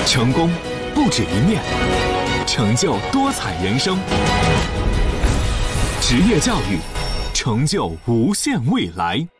成功不止一面，成就多彩人生。职业教育，成就无限未来。